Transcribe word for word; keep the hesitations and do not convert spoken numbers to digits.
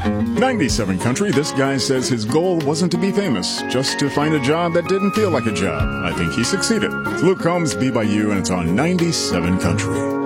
ninety-seven Country, this guy says his goal wasn't to be famous, just to find a job that didn't feel like a job. I think he succeeded. It's Luke Combs, Be By You, and it's on ninety-seven Country.